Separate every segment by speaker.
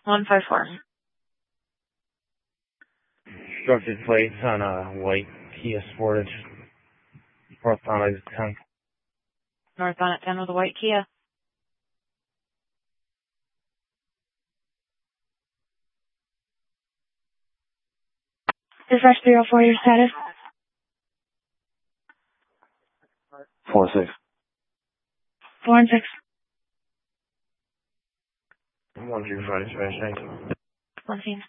Speaker 1: 154.
Speaker 2: Structured plates on a white Kia Sportage. Northbound exit 10.
Speaker 1: Northbound at 10 with a white Kia. Dispatch 304, your status?
Speaker 2: 4-6.
Speaker 1: 4 and 6.
Speaker 2: 135 dispatch, thank you.
Speaker 1: 14.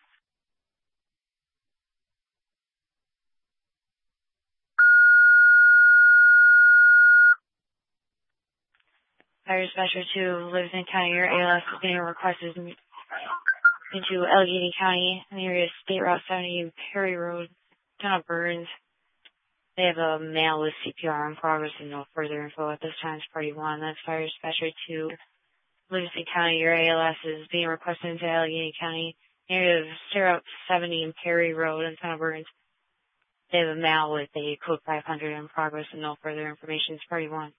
Speaker 1: Fire Dispatcher 2, Livingston County, your ALS is being requested into Allegheny County, in the area of State Route 70, Perry Road, Town of Burns. They have a male with CPR in progress and no further info at this time. It's party 1. That's Fire Dispatcher 2, Livingston County, your ALS is being requested into Allegheny County, in the area of State Route 70 and Perry Road in Town of Burns. They have a male with a code 500 in progress and no further information. It's party 1.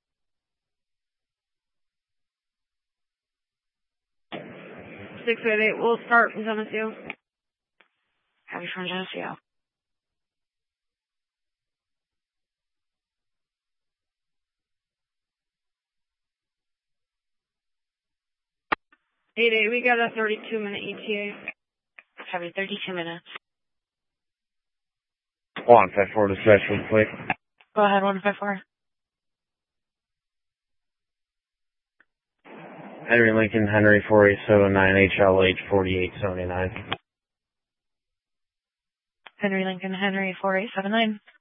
Speaker 1: 688, we'll start from Geneseo. Happy from Geneseo. We got a 32-minute ETA. Happy 32 minutes.
Speaker 2: 154 dispatch, please.
Speaker 1: Go ahead, 154.
Speaker 2: Henry Lincoln, Henry 4879, HLH 4879.
Speaker 1: Henry Lincoln, Henry 4879.